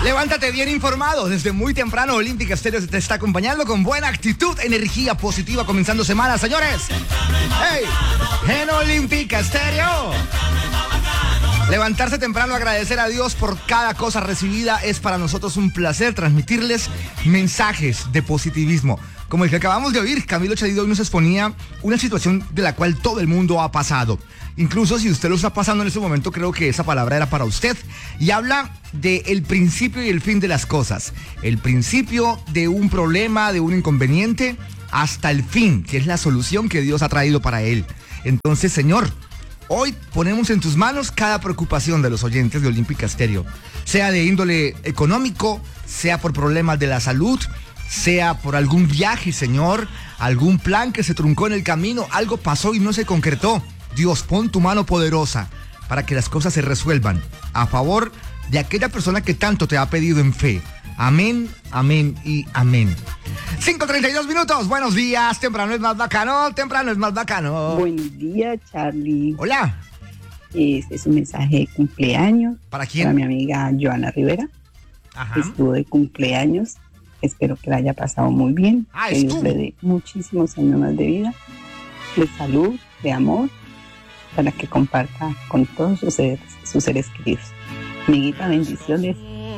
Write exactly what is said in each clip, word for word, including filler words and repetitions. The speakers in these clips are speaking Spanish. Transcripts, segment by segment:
Levántate bien informado. Desde muy temprano, Olímpica Estéreo te está acompañando con buena actitud, energía positiva, comenzando semana, señores. ¡Hey! En Olímpica Estéreo. Levantarse temprano, agradecer a Dios por cada cosa recibida. Es para nosotros un placer transmitirles mensajes de positivismo. Como el que acabamos de oír, Camilo Chedido hoy nos exponía una situación de la cual todo el mundo ha pasado. Incluso si usted lo está pasando en este momento, creo que esa palabra era para usted. Y habla del principio y el fin de las cosas. El principio de un problema, de un inconveniente, hasta el fin, que es la solución que Dios ha traído para él. Entonces, Señor, hoy ponemos en tus manos cada preocupación de los oyentes de Olímpica Estéreo. Sea de índole económico, sea por problemas de la salud, sea por algún viaje, Señor, algún plan que se truncó en el camino, algo pasó y no se concretó. Dios, pon tu mano poderosa para que las cosas se resuelvan a favor de aquella persona que tanto te ha pedido en fe. Amén, amén y amén. cinco treinta y dos minutos, buenos días, temprano es más bacano, temprano es más bacano. Buenos días, Charlie. Hola. Este es un mensaje de cumpleaños. ¿Para quién? Para mi amiga Joana Rivera. Ajá. Estuvo de cumpleaños. Espero que la haya pasado muy bien. Ah, que Dios estuvo. le dé muchísimos años más de vida, de salud, de amor, para que comparta con todos sus seres, sus seres queridos. Amiguita, bendiciones.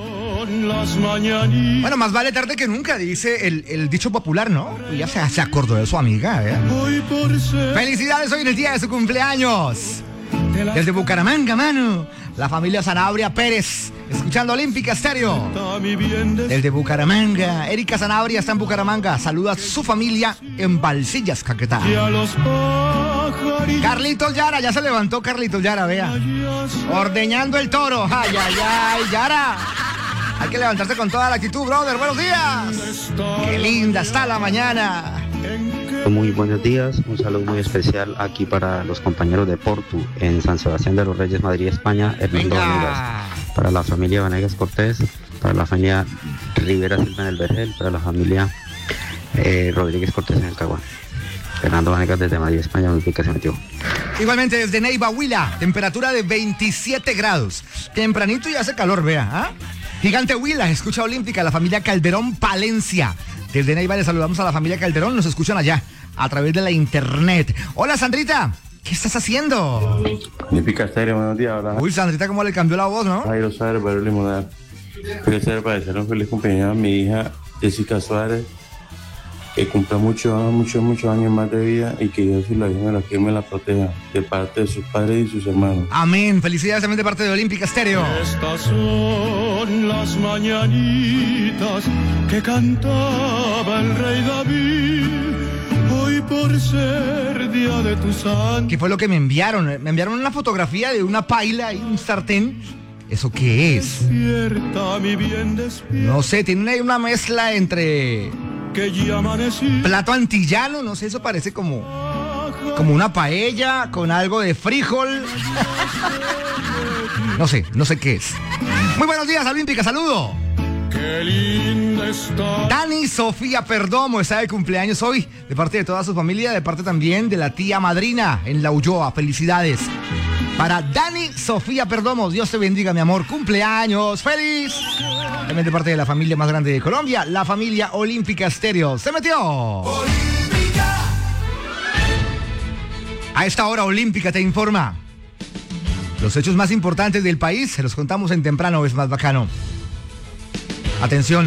Bueno, más vale tarde que nunca, dice el, el dicho popular, ¿no? Y ya se, se acordó de su amiga, ¿eh? Felicidades hoy en el día de su cumpleaños. Desde Bucaramanga, mano. La familia Sanabria Pérez, escuchando Olímpica Estéreo. Desde Bucaramanga. Erika Sanabria está en Bucaramanga. Saluda a su familia en Balsillas, Caquetá. Carlitos Yara, ya se levantó Carlitos Yara, vea. Ordeñando el toro. Ay, ay, ay, Yara. Hay que levantarse con toda la actitud, brother. Buenos días. Qué linda está la mañana. Muy buenos días, un saludo muy especial aquí para los compañeros de Portu en San Sebastián de los Reyes, Madrid, España, Hernando Vanegas, para la familia Vanegas Cortés, para la familia Rivera Silva en el Vergel, para la familia eh, Rodríguez Cortés en el Caguán. Fernando Vanegas desde Madrid, España, Olímpica se metió. Igualmente desde Neiva, Huila, temperatura de veintisiete grados. Tempranito y hace calor, vea. ¿Ah? Gigante Huila, escucha Olímpica, la familia Calderón Palencia. Desde Neiva le saludamos a la familia Calderón, nos escuchan allá a través de la internet. Hola, Sandrita, ¿qué estás haciendo? Olímpica Estéreo, buenos días. Hola. Uy, Sandrita, ¿cómo le cambió la voz, no? Jairo Suárez, Barrio Limonal. Quiero saber para desear un feliz cumpleaños a mi hija Jessica Suárez, que cumpla muchos, muchos, muchos años más de vida y que Dios y la Virgen me la quiera y me la proteja de parte de sus padres y sus hermanos. Amén. Felicidades también de parte de Olímpica Estéreo. Estas son las mañanitas que cantaba el rey David, hoy por ser día de tu santo. ¿Qué fue lo que me enviaron? Me enviaron una fotografía de una paila y un sartén. ¿Eso qué es? Despierta, mi bien, despierta. No sé, tiene ahí una mezcla entre que ya amanecí. Plato antillano, no sé, eso parece como como una paella con algo de frijol. No sé, no sé qué es. Muy buenos días, Olímpica, saludo. Qué linda está. Dani Sofía Perdomo está de cumpleaños hoy, de parte de toda su familia, de parte también de la tía madrina en La Ulloa. Felicidades para Dani Sofía Perdomo. Dios te bendiga, mi amor. Cumpleaños feliz. También de parte de la familia más grande de Colombia, la familia Olímpica Estéreo. Se metió. Olímpica. A esta hora Olímpica te informa los hechos más importantes del país. Se los contamos en temprano, es más bacano. Atención.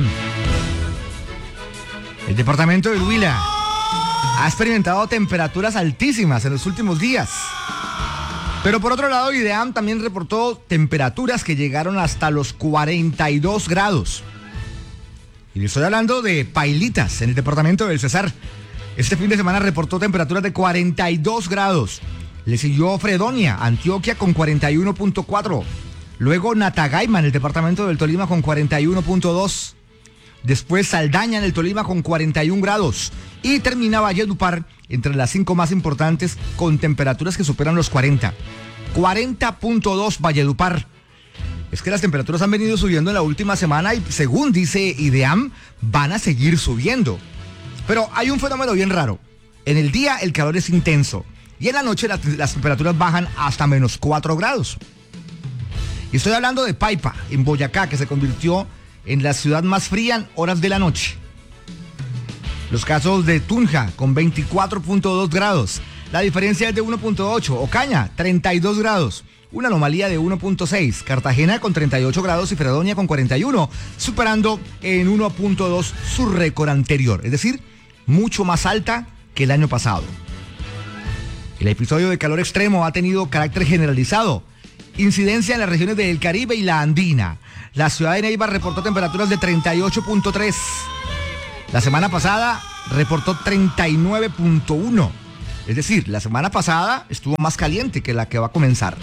El departamento de Huila ha experimentado temperaturas altísimas en los últimos días. Pero por otro lado, IDEAM también reportó temperaturas que llegaron hasta los cuarenta y dos grados. Y le estoy hablando de Pailitas, en el departamento del Cesar. Este fin de semana reportó temperaturas de cuarenta y dos grados. Le siguió Fredonia, Antioquia, con cuarenta y uno punto cuatro. Luego Natagaima, en el departamento del Tolima, con cuarenta y uno punto dos. Después Saldaña, en el Tolima, con cuarenta y un grados. Y termina Valledupar entre las cinco más importantes con temperaturas que superan los cuarenta. cuarenta punto dos Valledupar. Es que las temperaturas han venido subiendo en la última semana y, según dice IDEAM, van a seguir subiendo. Pero hay un fenómeno bien raro. En el día el calor es intenso y en la noche las, las temperaturas bajan hasta menos cuatro grados. Y estoy hablando de Paipa, en Boyacá, que se convirtió en la ciudad más fría en horas de la noche. Los casos de Tunja con veinticuatro punto dos grados. La diferencia es de uno punto ocho. Ocaña, treinta y dos grados. Una anomalía de uno punto seis. Cartagena con treinta y ocho grados y Fredonia con cuarenta y uno, superando en uno punto dos su récord anterior. Es decir, mucho más alta que el año pasado. El episodio de calor extremo ha tenido carácter generalizado. Incidencia en las regiones del Caribe y la Andina. La ciudad de Neiva reportó temperaturas de treinta y ocho punto tres. La semana pasada reportó treinta y nueve punto uno. Es decir, la semana pasada estuvo más caliente que la que va a comenzar.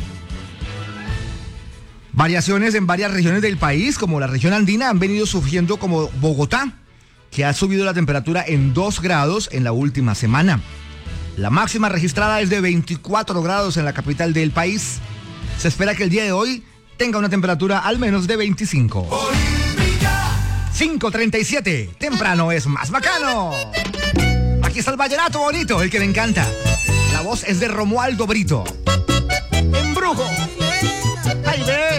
Variaciones en varias regiones del país, como la región andina, han venido surgiendo, como Bogotá, que ha subido la temperatura en dos grados en la última semana. La máxima registrada es de veinticuatro grados en la capital del país. Se espera que el día de hoy tenga una temperatura al menos de veinticinco. cinco treinta y siete, temprano es más bacano. Aquí está el vallenato bonito, el que me encanta. La voz es de Romualdo Brito. Embrujo. ¡Ay, ve!